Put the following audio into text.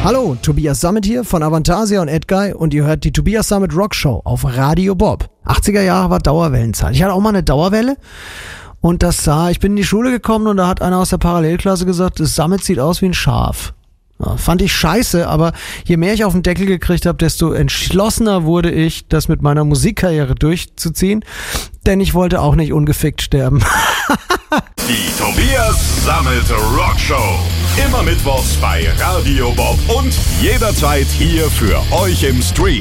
Hallo, Tobias Sammet hier von Avantasia und Edguy und ihr hört die Tobias Sammet Rock Show auf Radio Bob. 80er Jahre war Dauerwellenzeit. Ich hatte auch mal eine Dauerwelle und ich bin in die Schule gekommen und da hat einer aus der Parallelklasse gesagt, das Sammet sieht aus wie ein Schaf. Ja, fand ich scheiße, aber je mehr ich auf den Deckel gekriegt habe, desto entschlossener wurde ich, das mit meiner Musikkarriere durchzuziehen, denn ich wollte auch nicht ungefickt sterben. Die Tobias Sammet Rock Show. Immer mittwochs bei Radio Bob und jederzeit hier für euch im Stream.